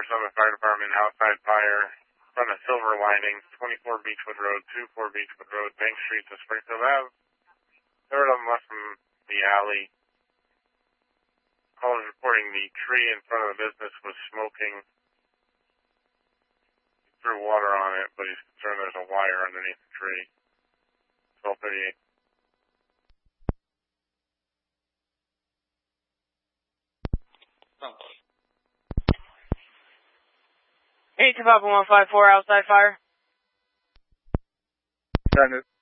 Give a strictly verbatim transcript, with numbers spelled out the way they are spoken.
Summit Fire Department, outside fire, front of Silver Lining, twenty-four Beechwood Road, two four Beechwood Road, Bank Street to Springfield Avenue. Third of them left from the alley. Callers reporting the tree in front of the business was smoking. He threw water on it, but he's concerned there's a wire underneath the tree. twelve thirty-eight. Hey, two five one five four, outside fire. Trying to